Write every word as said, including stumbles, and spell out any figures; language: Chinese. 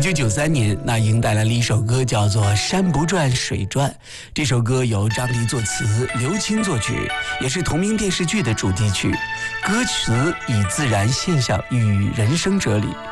九九三年，那英带来了一首歌，叫做《山不转水转》。这首歌由张迪作词，刘青作曲，也是同名电视剧的主题曲。歌词以自然现象与人生哲理，